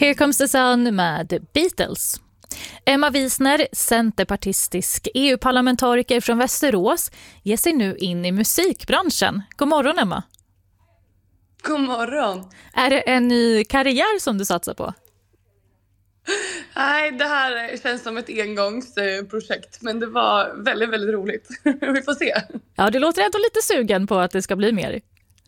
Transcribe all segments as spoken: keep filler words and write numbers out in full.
Here Comes the Sun med Beatles. Emma Wiesner, centerpartistisk E U-parlamentariker från Västerås, ger sig nu in i musikbranschen. God morgon, Emma. God morgon. Är det en ny karriär som du satsar på? Nej, det här känns som ett engångsprojekt, men det var väldigt, väldigt roligt. Vi får se. Ja, det låter ändå lite sugen på att det ska bli mer.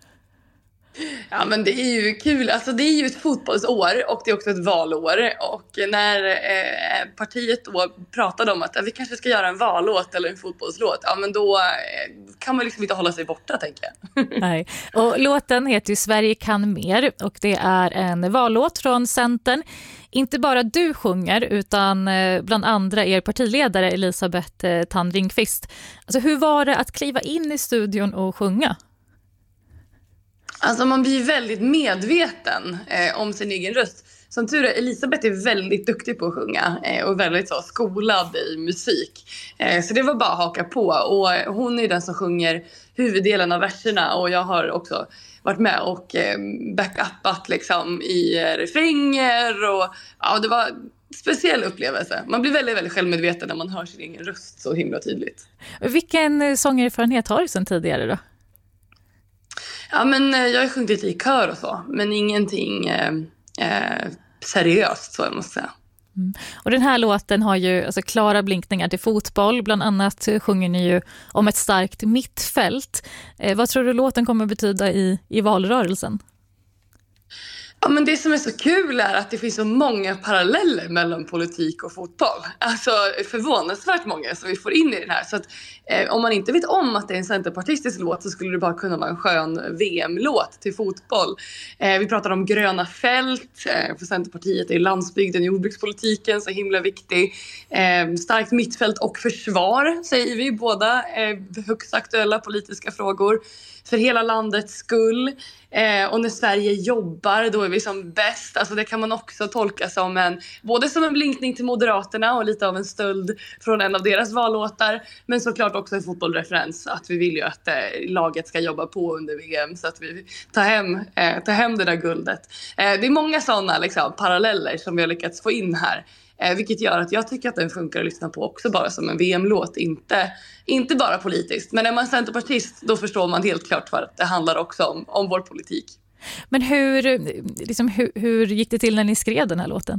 Ja, men det är ju kul. Alltså, det är ju ett fotbollsår och det är också ett valår. Och när eh, partiet då pratade om att eh, vi kanske ska göra en vallåt eller en fotbollslåt, ja, men då eh, kan man liksom inte hålla sig borta, tänker jag. Nej. Och låten heter ju Sverige kan mer och det är en vallåt från Centern. Inte bara du sjunger utan eh, bland andra er partiledare Elisabeth eh, Thand Ringqvist. Alltså, hur var det att kliva in i studion och sjunga? Alltså man blir väldigt medveten eh, om sin egen röst. Som tur är, Elisabeth är väldigt duktig på att sjunga eh, och väldigt så skolad i musik. Eh, så det var bara att haka på. Och hon är den som sjunger huvuddelen av verserna och jag har också varit med och eh, backupat liksom i eh, refränger. Och ja, det var en speciell upplevelse. Man blir väldigt, väldigt självmedveten när man hör sin egen röst så himla tydligt. Vilken sångererfarenhet har du sedan tidigare då? Ja, men jag har sjungit lite i kör och så, men ingenting eh, eh, seriöst, så jag måste säga. Mm. Och den här låten har ju alltså klara blinkningar till fotboll. Bland annat sjunger ni ju om ett starkt mittfält. Eh, vad tror du låten kommer betyda i, i valrörelsen? Ja, men det som är så kul är att det finns så många paralleller mellan politik och fotboll. Alltså förvånansvärt många som vi får in i den här. Så att eh, om man inte vet om att det är en centerpartistisk låt så skulle det bara kunna vara en skön V M-låt till fotboll. Eh, vi pratar om gröna fält. Eh, för Centerpartiet är landsbygden och jordbrukspolitiken så himla viktig. Eh, starkt mittfält och försvar säger vi båda. Eh, högst aktuella politiska frågor. För hela landets skull. Eh, och när Sverige jobbar, då är vi som bäst. Alltså det kan man också tolka som en, både som en blinkning till Moderaterna och lite av en stöld från en av deras vallåtar. Men såklart också en fotbollreferens. Att vi vill ju att eh, laget ska jobba på under V M så att vi tar hem, eh, tar hem det där guldet. Eh, det är många sådana liksom, paralleller som vi har lyckats få in här. Eh, vilket gör att jag tycker att den funkar att lyssna på också bara som en V M-låt. Inte, inte bara politiskt. Men är man centerpartist då förstår man helt klart vad det handlar också om, om vår politik. Men hur, liksom, hur, hur gick det till när ni skrev den här låten?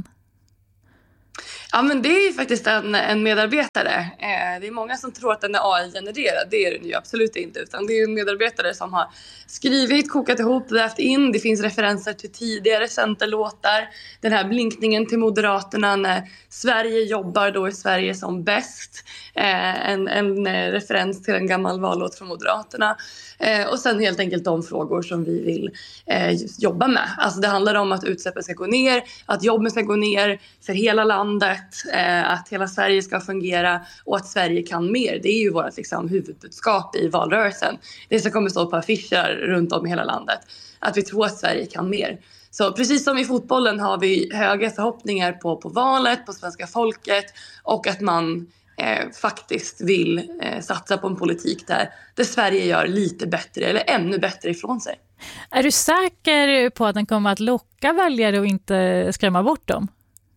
Ja, men det är ju faktiskt en, en medarbetare. Eh, det är många som tror att den är A I-genererad. Det är den ju absolut inte. Utan det är en medarbetare som har skrivit, kokat ihop, vävt in. Det finns referenser till tidigare centerlåtar. Den här blinkningen till Moderaterna när Sverige jobbar, då är Sverige som bäst. Eh, en, en referens till en gammal vallåt från Moderaterna. Eh, och sen helt enkelt de frågor som vi vill eh, jobba med. Alltså det handlar om att utsläppen ska gå ner, att jobben ska gå ner för hela landet. Att hela Sverige ska fungera och att Sverige kan mer. Det är ju vårt liksom, huvudbudskap i valrörelsen. Det som kommer stå på affischer runt om i hela landet. Att vi tror att Sverige kan mer. Så precis som i fotbollen har vi höga förhoppningar på, på valet, på svenska folket. Och att man eh, faktiskt vill eh, satsa på en politik där, där Sverige gör lite bättre eller ännu bättre ifrån sig. Är du säker på att den kommer att locka väljare och inte skrämma bort dem?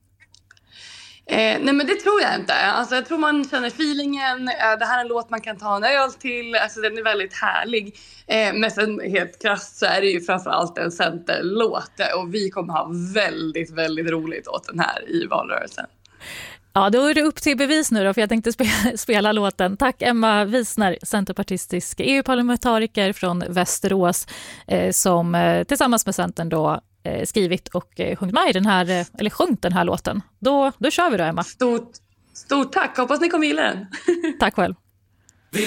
Eh, nej men det tror jag inte. Alltså jag tror man känner feelingen. Eh, det här är en låt man kan ta en öl till. Alltså den är väldigt härlig. Eh, men sen helt krasst så är det ju framförallt en centerlåt. Och vi kommer ha väldigt, väldigt roligt åt den här i valrörelsen. Ja, då är det upp till bevis nu då, för jag tänkte spela, spela låten. Tack Emma Wiesner, centerpartistisk E U-parlamentariker från Västerås eh, som eh, tillsammans med Centern då eh, skrivit och eh, sjungit med i den här, eh, eller sjungit den här låten. Då, då kör vi då, Emma. Stort, stort tack, hoppas ni kommer gilla den. Tack själv.